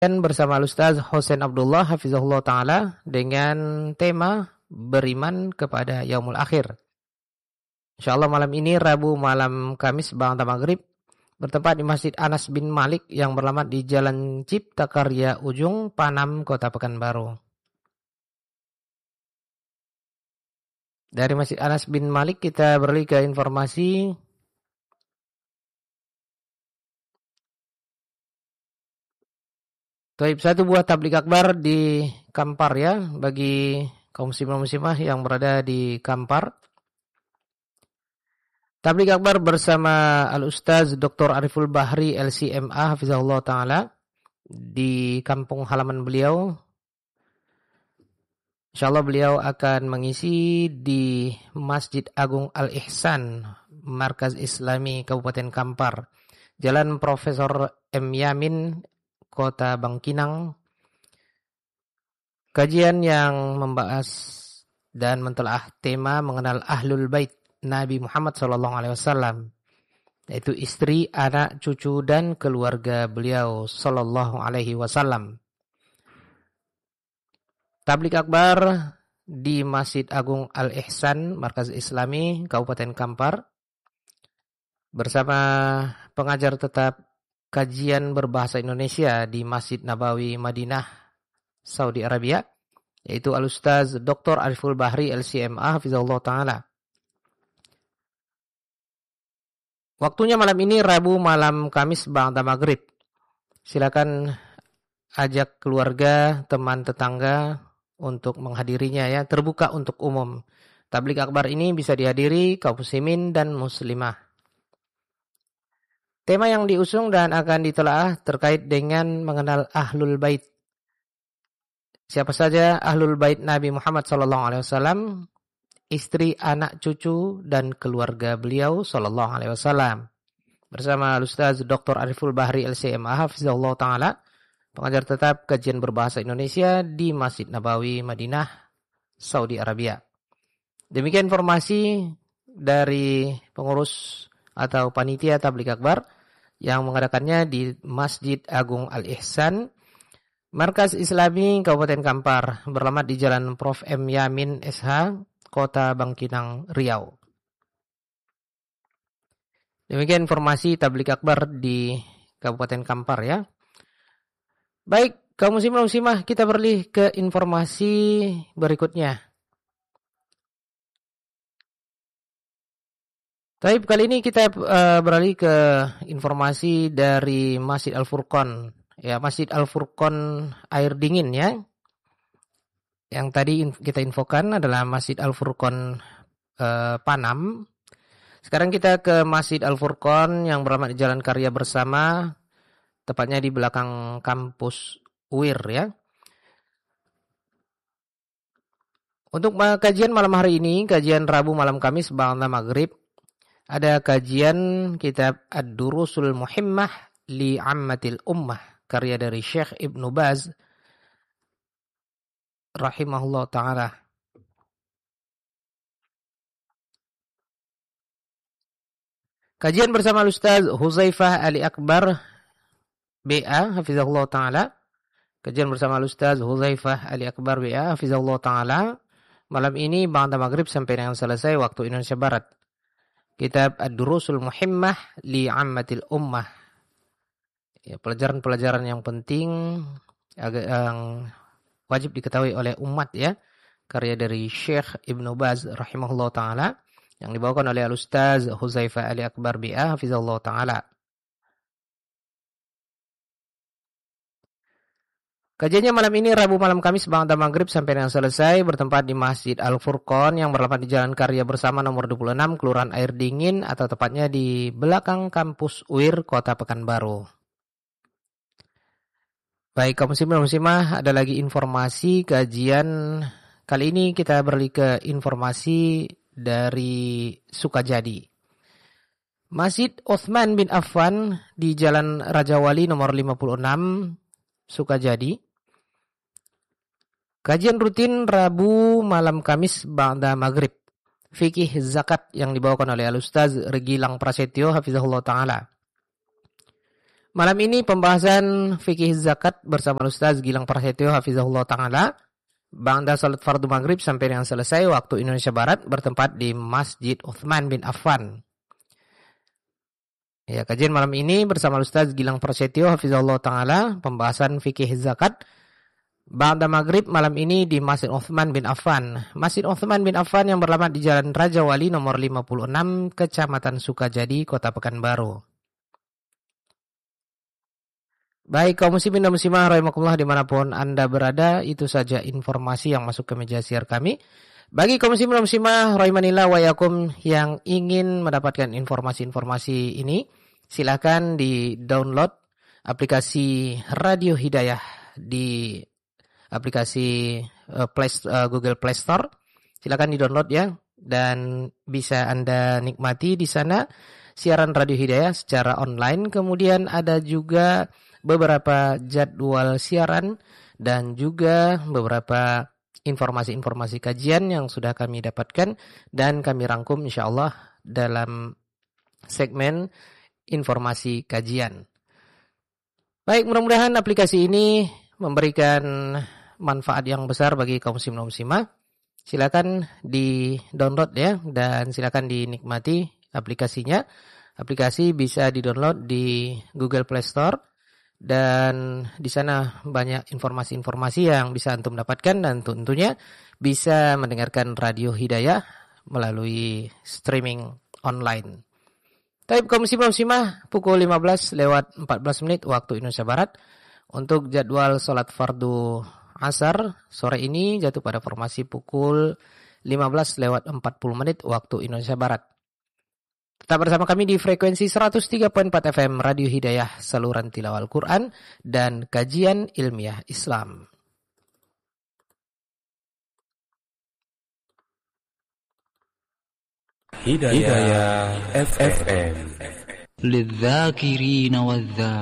Dan bersama Ustaz Husain Abdullah Hafizahullah Ta'ala dengan tema beriman kepada Yaumul Akhir. InsyaAllah malam ini Rabu malam Kamis ba'da maghrib bertempat di Masjid Anas bin Malik yang beralamat di Jalan Cipta Karya Ujung Panam, Kota Pekanbaru. Dari Masjid Anas bin Malik kita beralih ke informasi satu buah tablik akbar di Kampar ya, bagi kaum muslimah yang berada di Kampar. Tablik akbar bersama Al-Ustaz Dr. Ariful Bahri LCMA Hafizahullah Ta'ala di kampung halaman beliau. InsyaAllah beliau akan mengisi di Masjid Agung Al-Ihsan, Markaz Islami Kabupaten Kampar, Jalan Profesor M. Yamin, Kota Bangkinang. Kajian yang membahas dan mentelaah tema mengenal Ahlul Bait Nabi Muhammad SAW, yaitu istri, anak, cucu, dan keluarga beliau SAW. Tablik akbar di Masjid Agung Al-Ihsan, Markaz Islami Kabupaten Kampar, bersama pengajar tetap kajian berbahasa Indonesia di Masjid Nabawi Madinah, Saudi Arabia, yaitu Al-Ustaz Dr. Ariful Bahri LCMA Hafizahullah Ta'ala. Waktunya malam ini Rabu malam Kamis ba'da maghrib. Silakan ajak keluarga, teman, tetangga untuk menghadirinya ya, terbuka untuk umum. Tablik akbar ini bisa dihadiri kaum muslimin dan muslimah. Tema yang diusung dan akan ditelaah terkait dengan mengenal Ahlul Bait. Siapa saja Ahlul Bait Nabi Muhammad SAW, istri, anak, cucu, dan keluarga beliau SAW. Bersama Ustaz Dr. Ariful Bahri LCMA Hafizahullah Ta'ala, pengajar tetap kajian berbahasa Indonesia di Masjid Nabawi Madinah, Saudi Arabia. Demikian informasi dari pengurus atau panitia tablik akbar yang mengadakannya di Masjid Agung Al-Ihsan, Markaz Islami Kabupaten Kampar, beralamat di Jalan Prof. M. Yamin SH, Kota Bangkinang, Riau. Demikian informasi tablik akbar di Kabupaten Kampar ya. Baik, kaum muslimah kita beralih ke informasi berikutnya. Baik, kali ini kita beralih ke informasi dari Masjid Al-Furqan. Ya, Masjid Al-Furqan air dingin ya. Yang tadi kita infokan adalah Masjid Al-Furqan Panam. Sekarang kita ke Masjid Al-Furqan yang beralamat di Jalan Karya Bersama, tepatnya di belakang kampus UIR ya. Untuk kajian malam hari ini, kajian Rabu malam Kamis ba'da maghrib, ada kajian kitab Ad-Durusul Muhimmah li Ammatil Ummah, karya dari Syekh Ibnu Baz rahimahullah ta'ala. Kajian bersama Ustaz Huzaifah Ali Akbar BA Hafizahullah Ta'ala. Kajian bersama Ustaz Huzaifah Ali Akbar BA Hafizahullah Ta'ala malam ini ba'da maghrib sampai dengan selesai waktu Indonesia Barat. Kitab Ad-Durusul Muhimmah li Ammatil Ummah. Ya, pelajaran-pelajaran yang penting yang wajib diketahui oleh umat ya. Karya dari Syekh Ibnu Baz rahimahullah ta'ala yang dibawakan oleh Al-Ustaz Huzaifah Ali Akbar BA Hafizahullah ta'ala. Kajiannya malam ini Rabu malam Kamis ba'da maghrib sampai dengan selesai bertempat di Masjid Al-Furqan yang beralamat di Jalan Karya Bersama nomor 26, Kelurahan Air Dingin, atau tepatnya di belakang kampus UIR, Kota Pekanbaru. Baik, kaum muslimah, ada lagi informasi kajian. Kali ini kita beralih ke informasi dari Sukajadi. Masjid Utsman bin Affan di Jalan Raja Wali nomor 56, Sukajadi. Kajian rutin Rabu malam Kamis ba'da maghrib. Fikih zakat yang dibawakan oleh Al-Ustaz Regilang Prasetyo Hafizahullah Ta'ala. Malam ini pembahasan fikih zakat bersama Ustaz Gilang Prasetyo hafizahullah taala. Ba'da salat fardu maghrib sampai dengan selesai waktu Indonesia Barat bertempat di Masjid Uthman bin Affan. Ya, kajian malam ini bersama Ustaz Gilang Prasetyo hafizahullah taala, pembahasan fikih zakat ba'da maghrib malam ini di Masjid Uthman bin Affan. Masjid Uthman bin Affan yang beralamat di Jalan Raja Wali nomor 56, Kecamatan Sukajadi, Kota Pekanbaru. Baik kaum muslimin dan muslimah rahimakumullah dimanapun Anda berada, itu saja informasi yang masuk ke meja siar kami. Bagi kaum muslimin dan muslimah rahimanillah wa yakum yang ingin mendapatkan informasi-informasi ini, silakan di-download aplikasi Radio Hidayah di aplikasi Google Play Store. Silakan di-download ya, dan bisa Anda nikmati di sana siaran Radio Hidayah secara online. Kemudian ada juga beberapa jadwal siaran dan juga beberapa informasi-informasi kajian yang sudah kami dapatkan dan kami rangkum insyaallah dalam segmen informasi kajian. Baik, mudah-mudahan aplikasi ini memberikan manfaat yang besar bagi kaum muslimin dan muslimah. Silakan di-download ya, dan silakan dinikmati aplikasinya. Aplikasi bisa di-download di Google Play Store. Dan di sana banyak informasi-informasi yang bisa antum dapatkan dan tentunya bisa mendengarkan Radio Hidayah melalui streaming online. Taib kaum muslimah pukul 15:14 waktu Indonesia Barat untuk jadwal salat fardu asar sore ini jatuh pada formasi pukul 15:40 waktu Indonesia Barat. Tetap bersama kami di frekuensi 103.4 FM Radio Hidayah, saluran tilawah Al-Quran dan kajian ilmiah Islam. Hidayah FM. للذاكرين والذاكرين